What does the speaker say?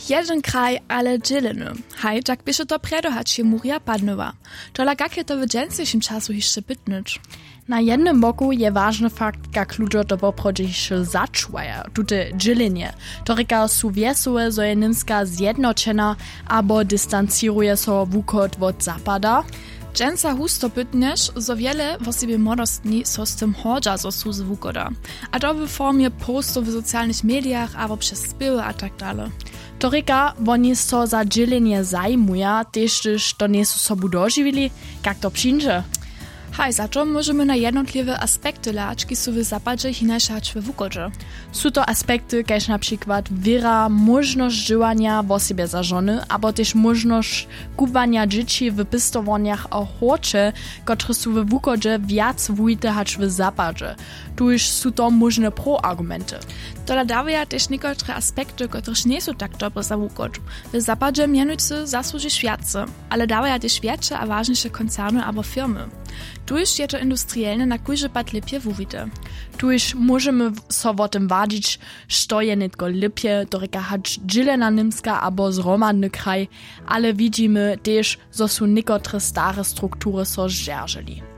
Jeden kraj, ale dzielny. Haj, tak bysze to predohać się muria padnowa. Tola jak je to w dżęsejszym czasu jeszcze pytnąć? Na jednym boku je ważny fakt, jak ludzie to poprodzisze zaczwaja, tute dzielenie. To reka su wiesowe, zo je Nimska zjednoczena, abo dystanciruje so wukot od zapada. Dżęsa husto pytniesz, zo wiele w sobie młodostni so z tym hodża zo su z wukoda. A to w formie postów w socjalnych mediach, albo przez spiewy a tak dalej. To reka, oni so za dzielenie zajmuja, też to nie są sobu dożywili, jak to przyjdzie. Haj, za to możemy na jednotliwe aspekty laczki su w zapadzie hinašać w wukodzie. Są to aspekty, kaž na przykład wiera, możność żywania w osobie za żony, albo też możność kupowania dzieci w pystowaniach a chłocze, które są w wukodzie wiac wujte hać w zapadzie. Tu już są to możne pro-argumenty. Tola dawia też niektóre aspekty, które nie są tak dobre za wukod. W zapadzie mianujcy zasłuży świadce, ale dawia też większe a ważniejsze koncerny albo firmy. Tu już je to industrielne na kujże pad lepje wuwite. Tu już możemy so o tym wadzić, što je nitko lepje, to reka hać dzielena Nimska albo zromadny kraj, ale widzimy też, że są niektóre stare struktury so zdzierżeli.